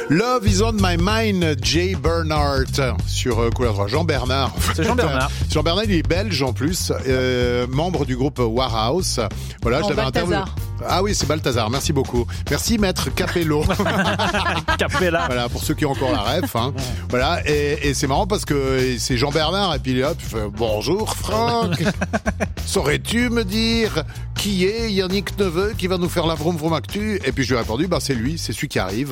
Love is on my mind, Jay Bernhardt, sur Couleur 3. Jean Bernard. C'est Jean Bernard. Jean Bernard, il est belge en plus, membre du groupe Warhouse. Voilà, je l'avais interviewé. Ah oui, c'est Balthazar, merci beaucoup. Merci Maître Capello. Capella. Voilà, pour ceux qui ont encore la ref. Hein. Voilà, et c'est marrant parce que c'est Jean Bernard, et puis il est là, puis il fait, bonjour Franck. Saurais-tu me dire qui est Yannick Neveu qui va nous faire la Vroom Vroom Actu? Et puis je lui ai répondu, bah c'est lui, c'est celui qui arrive.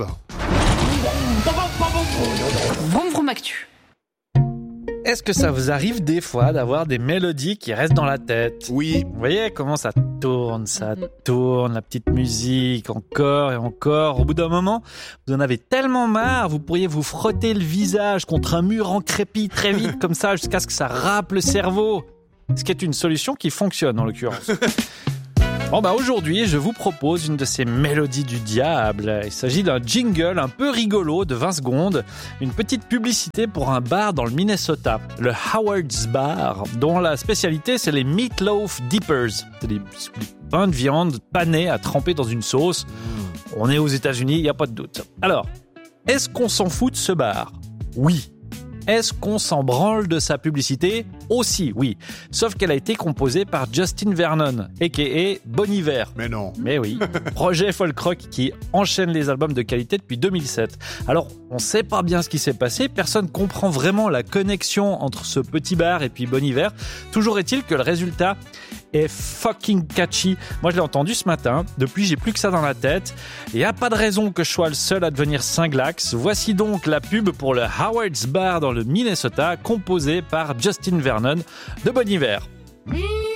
Vroom Vroom Actu. Est-ce que ça vous arrive des fois d'avoir des mélodies qui restent dans la tête? Oui. Vous voyez comment ça tourne, la petite musique, encore et encore. Au bout d'un moment, vous en avez tellement marre, vous pourriez vous frotter le visage contre un mur en crépi très vite, comme ça, jusqu'à ce que ça râpe le cerveau. Ce qui est une solution qui fonctionne, en l'occurrence. Bon aujourd'hui, je vous propose une de ces mélodies du diable. Il s'agit d'un jingle un peu rigolo de 20 secondes, une petite publicité pour un bar dans le Minnesota, le Howard's Bar, dont la spécialité c'est les Meatloaf Dippers. C'est des pains de viande panés à tremper dans une sauce. On est aux États-Unis, il n'y a pas de doute. Alors, est-ce qu'on s'en fout de ce bar? Oui. Est-ce qu'on s'en branle de sa publicité? Aussi, oui. Sauf qu'elle a été composée par Justin Vernon, a.k.a. Bon Iver. Mais non. Mais oui. Projet folk rock qui enchaîne les albums de qualité depuis 2007. Alors, on sait pas bien ce qui s'est passé. Personne comprend vraiment la connexion entre ce petit bar et puis Bon Iver. Toujours est-il que le résultat est fucking catchy. Moi, je l'ai entendu ce matin. Depuis, j'ai plus que ça dans la tête. Il n'y a pas de raison que je sois le seul à devenir cinglax. Voici donc la pub pour le Howard's Bar dans le Minnesota, composée par Justin Vernon de Bon Iver.